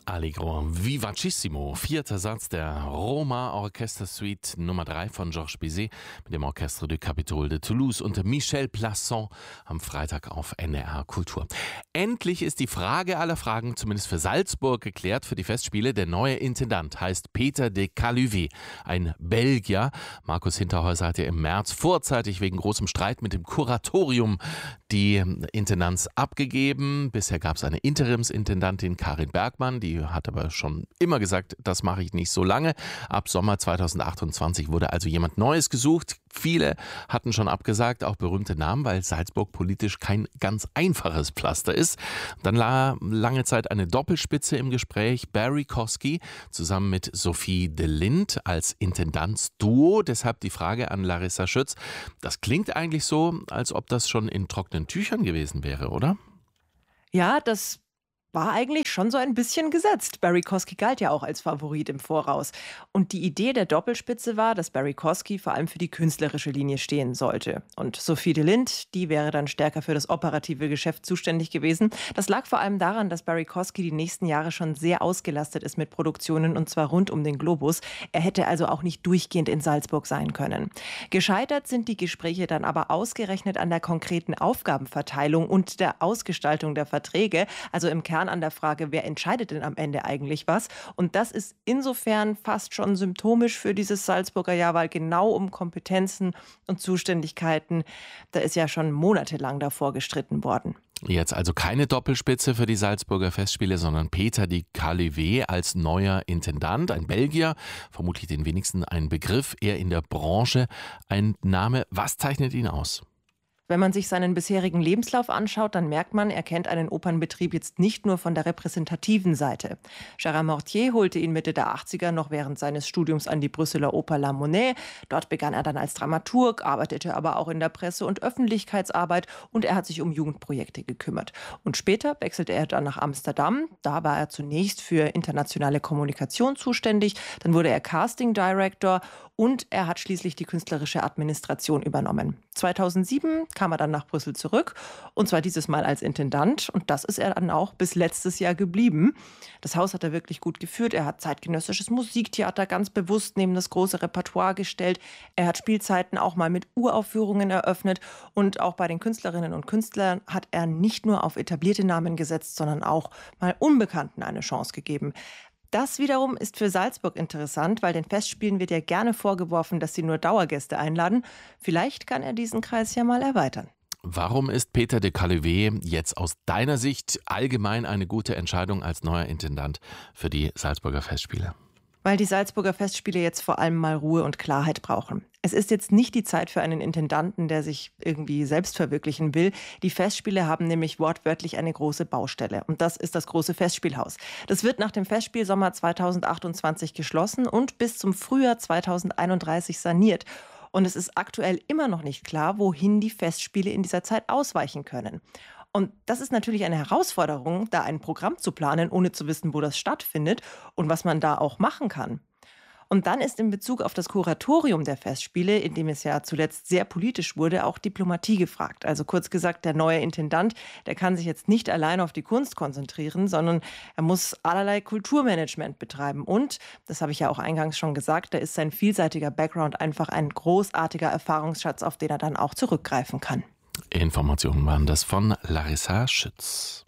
Allegro vivacissimo, vierter Satz der Roma Orchestersuite Nummer 3 von Georges Bizet mit dem Orchestre du Capitole de Toulouse und Michel Plasson am Freitag auf NDR Kultur. Endlich ist die Frage aller Fragen, zumindest für Salzburg, geklärt für die Festspiele. Der neue Intendant heißt Peter de Caluvet, ein Belgier. Markus Hinterhäuser hat ja im März vorzeitig wegen großem Streit mit dem Kuratorium die Intendanz abgegeben. Bisher gab es eine Interimsintendantin, Karin Bergmann, die hat aber schon immer gesagt, das mache ich nicht so lange. Ab Sommer 2028 wurde also jemand Neues gesucht. Viele hatten schon abgesagt, auch berühmte Namen, weil Salzburg politisch kein ganz einfaches Pflaster ist. Dann war lange Zeit eine Doppelspitze im Gespräch. Barry Kosky zusammen mit Sophie de Lindt als Intendanzduo. Deshalb die Frage an Larissa Schütz. Das klingt eigentlich so, als ob das schon in trockenen Tüchern gewesen wäre, oder? Ja, das war eigentlich schon so ein bisschen gesetzt. Barry Kosky galt ja auch als Favorit im Voraus. Und die Idee der Doppelspitze war, dass Barry Kosky vor allem für die künstlerische Linie stehen sollte. Und Sophie de Lindt, die wäre dann stärker für das operative Geschäft zuständig gewesen. Das lag vor allem daran, dass Barry Kosky die nächsten Jahre schon sehr ausgelastet ist mit Produktionen, und zwar rund um den Globus. Er hätte also auch nicht durchgehend in Salzburg sein können. Gescheitert sind die Gespräche dann aber ausgerechnet an der konkreten Aufgabenverteilung und der Ausgestaltung der Verträge, also im Kern an der Frage, wer entscheidet denn am Ende eigentlich was? Und das ist insofern fast schon symptomisch für dieses Salzburger Jahr, weil genau um Kompetenzen und Zuständigkeiten, da ist ja schon monatelang davor gestritten worden. Jetzt also keine Doppelspitze für die Salzburger Festspiele, sondern Peter de Caluvet als neuer Intendant, ein Belgier, vermutlich den wenigsten ein Begriff, eher in der Branche ein Name. Was zeichnet ihn aus? Wenn man sich seinen bisherigen Lebenslauf anschaut, dann merkt man, er kennt einen Opernbetrieb jetzt nicht nur von der repräsentativen Seite. Gérard Mortier holte ihn Mitte der 80er noch während seines Studiums an die Brüsseler Oper La Monnaie. Dort begann er dann als Dramaturg, arbeitete aber auch in der Presse- und Öffentlichkeitsarbeit und er hat sich um Jugendprojekte gekümmert. Und später wechselte er dann nach Amsterdam. Da war er zunächst für internationale Kommunikation zuständig. Dann wurde er Casting Director und er hat schließlich die künstlerische Administration übernommen. 2007 kam er dann nach Brüssel zurück, und zwar dieses Mal als Intendant, und das ist er dann auch bis letztes Jahr geblieben. Das Haus hat er wirklich gut geführt, er hat zeitgenössisches Musiktheater ganz bewusst neben das große Repertoire gestellt, er hat Spielzeiten auch mal mit Uraufführungen eröffnet und auch bei den Künstlerinnen und Künstlern hat er nicht nur auf etablierte Namen gesetzt, sondern auch mal Unbekannten eine Chance gegeben. Das wiederum ist für Salzburg interessant, weil den Festspielen wird ja gerne vorgeworfen, dass sie nur Dauergäste einladen. Vielleicht kann er diesen Kreis ja mal erweitern. Warum ist Peter de Caluvet jetzt aus deiner Sicht allgemein eine gute Entscheidung als neuer Intendant für die Salzburger Festspiele? Weil die Salzburger Festspiele jetzt vor allem mal Ruhe und Klarheit brauchen. Es ist jetzt nicht die Zeit für einen Intendanten, der sich irgendwie selbst verwirklichen will. Die Festspiele haben nämlich wortwörtlich eine große Baustelle. Und das ist das große Festspielhaus. Das wird nach dem Festspielsommer 2028 geschlossen und bis zum Frühjahr 2031 saniert. Und es ist aktuell immer noch nicht klar, wohin die Festspiele in dieser Zeit ausweichen können. Und das ist natürlich eine Herausforderung, da ein Programm zu planen, ohne zu wissen, wo das stattfindet und was man da auch machen kann. Und dann ist in Bezug auf das Kuratorium der Festspiele, in dem es ja zuletzt sehr politisch wurde, auch Diplomatie gefragt. Also kurz gesagt, der neue Intendant, der kann sich jetzt nicht allein auf die Kunst konzentrieren, sondern er muss allerlei Kulturmanagement betreiben. Und, das habe ich ja auch eingangs schon gesagt, da ist sein vielseitiger Background einfach ein großartiger Erfahrungsschatz, auf den er dann auch zurückgreifen kann. Informationen waren das von Larissa Schütz.